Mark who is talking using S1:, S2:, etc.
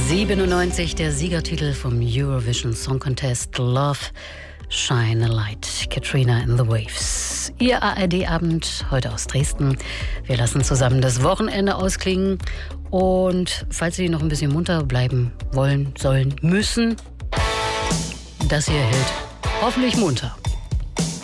S1: 97 der Siegertitel vom Eurovision Song Contest, Love, Shine a Light, Katrina and the Waves. Ihr ARD-Abend heute aus Dresden. Wir lassen zusammen das Wochenende ausklingen. Und falls Sie noch ein bisschen munter bleiben wollen, sollen, müssen, das hier hält hoffentlich munter.